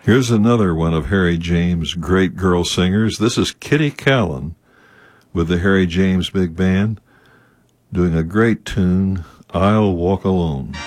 Here's another one of Harry James' great girl singers. This is Kitty Callan with the Harry James Big Band doing a great tune, I'll Walk Alone.